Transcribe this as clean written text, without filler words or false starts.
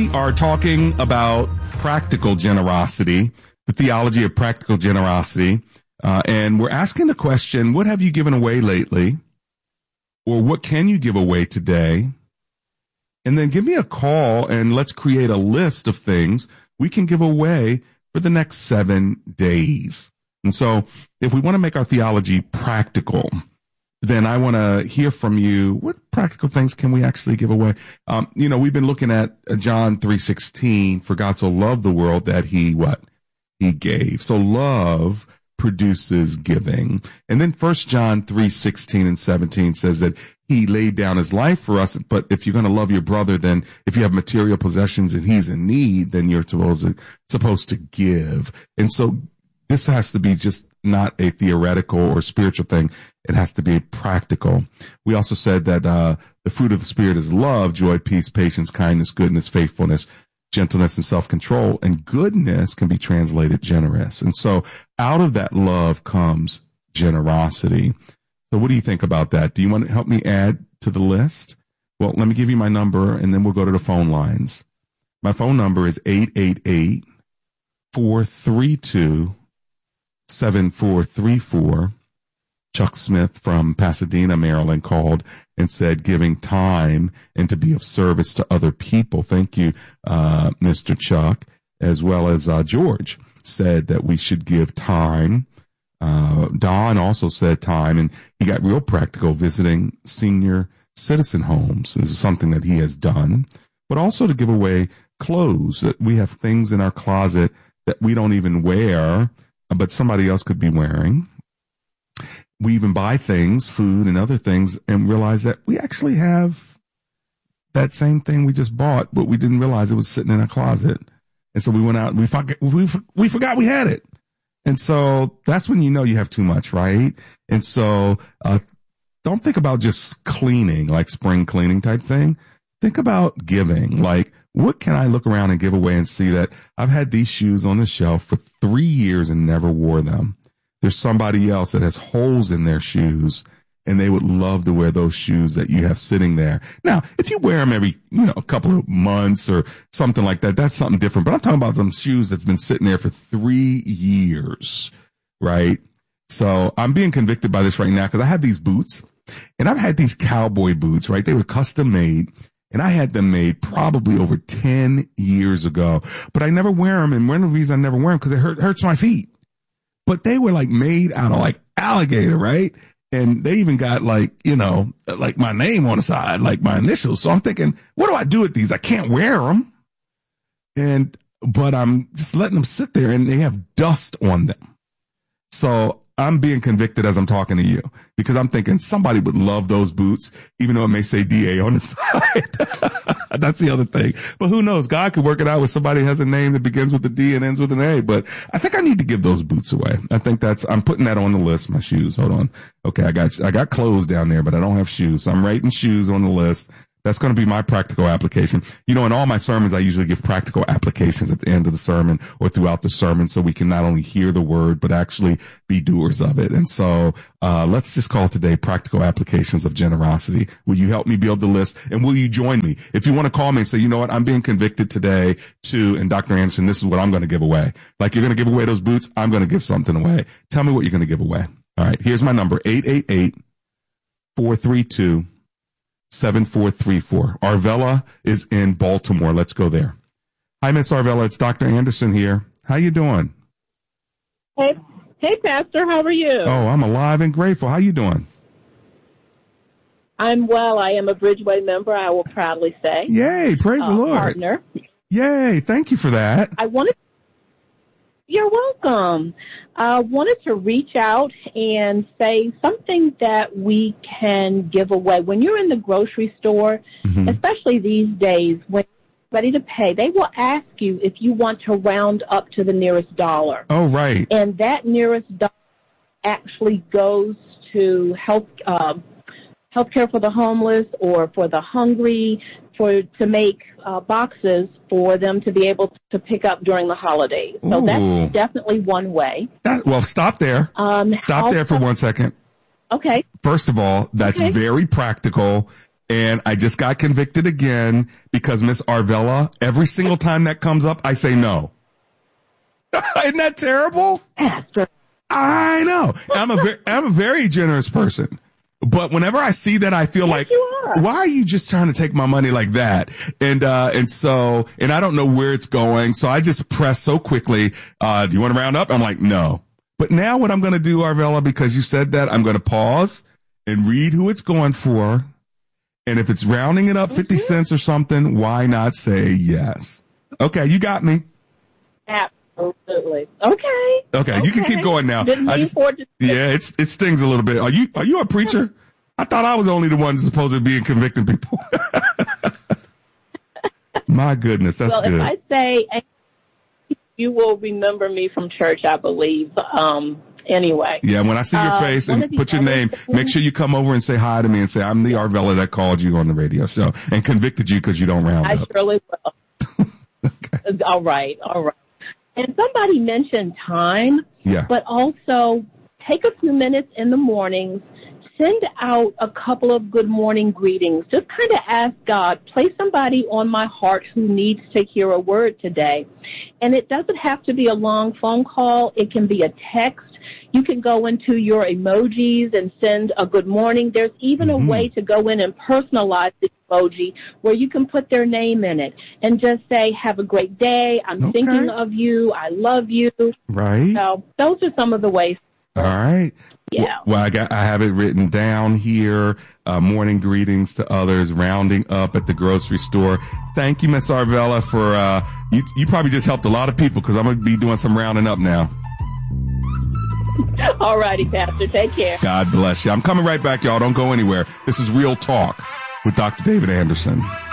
We are talking about practical generosity, the theology of practical generosity. And we're asking the question, what have you given away lately? Or what can you give away today? And then give me a call and let's create a list of things we can give away for the next 7 days. And so if we want to make our theology practical, then I want to hear from you. What practical things can we actually give away? We've been looking at John 3:16, for God so loved the world that he gave. So love produces giving. And then 1 John 3:16 and 17 says that he laid down his life for us. But if you're going to love your brother, then if you have material possessions and he's in need, then you're supposed to give. And so this has to be just not a theoretical or spiritual thing. It has to be practical. We also said that the fruit of the Spirit is love, joy, peace, patience, kindness, goodness, faithfulness, gentleness, and self-control. And goodness can be translated generous. And so out of that love comes generosity. So what do you think about that? Do you want to help me add to the list? Well, let me give you my number, and then we'll go to the phone lines. My phone number is 888-432-7434. Chuck Smith from Pasadena, Maryland called and said giving time and to be of service to other people. Thank you, Mr. Chuck, as well as George said that we should give time. Don also said time, and he got real practical visiting senior citizen homes. This is something that he has done, but also to give away clothes. That we have things in our closet that we don't even wear, but somebody else could be wearing. We even buy things, food and other things, and realize that we actually have that same thing we just bought, but we didn't realize it was sitting in our closet. And so we went out and we forgot we had it. And so that's when you know you have too much, right? And so don't think about just cleaning, like spring cleaning type thing. Think about giving. Like, what can I look around and give away and see that I've had these shoes on the shelf for 3 years and never wore them? There's somebody else that has holes in their shoes and they would love to wear those shoes that you have sitting there. Now, if you wear them every, a couple of months or something like that, that's something different. But I'm talking about some shoes that's been sitting there for 3 years, right? So I'm being convicted by this right now because I have these boots and I've had these cowboy boots, right? They were custom made and I had them made probably over 10 years ago, but I never wear them. And one of the reasons I never wear them because it hurts my feet. But they were like made out of like alligator, right? And they even got like my name on the side, like my initials. So I'm thinking, what do I do with these? I can't wear them. But I'm just letting them sit there and they have dust on them. So I'm being convicted as I'm talking to you because I'm thinking somebody would love those boots, even though it may say DA on the side. That's the other thing. But who knows? God could work it out with somebody who has a name that begins with a D and ends with an A. But I think I need to give those boots away. I think I'm putting that on the list. My shoes. Hold on. Okay. I got clothes down there, but I don't have shoes. So I'm writing shoes on the list. That's going to be my practical application. In all my sermons, I usually give practical applications at the end of the sermon or throughout the sermon so we can not only hear the word, but actually be doers of it. And so let's just call today practical applications of generosity. Will you help me build the list? And will you join me? If you want to call me and say, you know what, I'm being convicted today and Dr. Anderson, this is what I'm going to give away. Like you're going to give away those boots. I'm going to give something away. Tell me what you're going to give away. All right. Here's my number, 888-432-7434. Arvella is in Baltimore. Let's go there. Hi, Miss Arvella. It's Dr. Anderson here. How you doing? Hey, Pastor. How are you? Oh, I'm alive and grateful. How you doing? I'm well. I am a Bridgeway member, I will proudly say. Yay. Praise the Lord. Partner. Yay. Thank you for that. You're welcome. I wanted to reach out and say something that we can give away. When you're in the grocery store, especially these days, when you're ready to pay, they will ask you if you want to round up to the nearest dollar. Oh, right. And that nearest dollar actually goes to healthcare for the homeless or for the hungry, to make boxes for them to be able to pick up during the holidays. So that's definitely one way. Stop there. Stop there for 1 second. Okay. First of all, that's very practical. And I just got convicted again because Miss Arvella, every single time that comes up, I say no. Isn't that terrible? Pastor. I know. I'm a very generous person. But whenever I see that, I feel like, why are you just trying to take my money like that? And I don't know where it's going. So I just press so quickly. Do you want to round up? I'm like, no. But now what I'm going to do, Arvella, because you said that, I'm going to pause and read who it's going for. And if it's rounding it up 50 cents or something, why not say yes? Okay. You got me. Absolutely. Okay. You can keep going now. It stings a little bit. Are you a preacher? I thought I was only the one supposed to be convicting people. My goodness, that's good. If I say, you will remember me from church, I believe. Anyway. Yeah, when I see your face and put your name, make sure you come over and say hi to me and say, I'm the Arvella that called you on the radio show and convicted you because you don't round up. I surely will. Okay. All right. And somebody mentioned time, but also take a few minutes in the mornings, send out a couple of good morning greetings. Just kind of ask God, place somebody on my heart who needs to hear a word today. And it doesn't have to be a long phone call. It can be a text. You can go into your emojis and send a good morning. There's even a way to go in and personalize the emoji where you can put their name in it and just say, have a great day. I'm thinking of you. I love you. Right. So those are some of the ways. All right. Yeah. Well, I have it written down here. Morning greetings to others, rounding up at the grocery store. Thank you, Miss Arvella, for you probably just helped a lot of people because I'm going to be doing some rounding up now. All righty, Pastor. Take care. God bless you. I'm coming right back, y'all. Don't go anywhere. This is Real Talk with Dr. David Anderson.